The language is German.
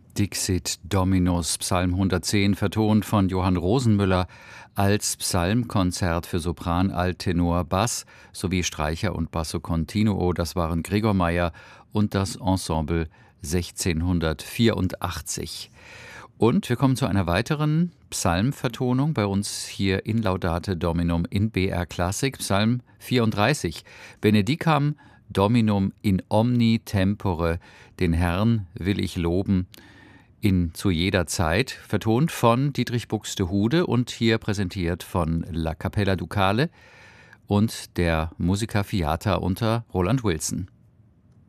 Dixit Dominus, Psalm 110, vertont von Johann Rosenmüller als Psalmkonzert für Sopran, Alttenor, Bass sowie Streicher und Basso Continuo. Das waren Gregor Meyer und das Ensemble 1684. Und wir kommen zu einer weiteren Psalmvertonung bei uns hier in Laudate Dominum in BR Classic, Psalm 34. Benedicam Dominum in omni tempore, den Herrn will ich loben zu jeder Zeit, vertont von Dietrich Buxtehude und hier präsentiert von La Capella Ducale und der Musica Fiata unter Roland Wilson.